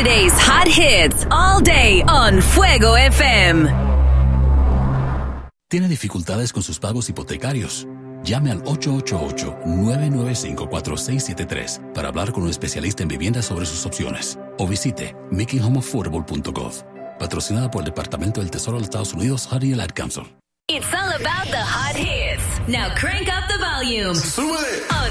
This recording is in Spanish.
Today's hot hits all day on Fuego FM. ¿Tiene dificultades con sus pagos hipotecarios? Llame al 888-995-4673 para hablar con un especialista en vivienda sobre sus opciones. O visite makinghomeaffordable.gov. Patrocinada por el Departamento del Tesoro de los Estados Unidos, HUD y el Ad Council. It's all about the hot hits. Now crank up the volume. ¡Súbele! On